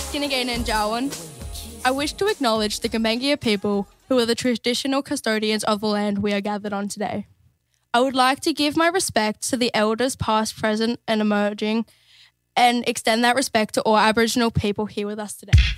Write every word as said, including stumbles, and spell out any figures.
Skinnigain and Jarwin. I wish to acknowledge the Gambangia people who are the traditional custodians of the land we are gathered on today. I would like to give my respect to the elders past, present and emerging and extend that respect to all Aboriginal people here with us today.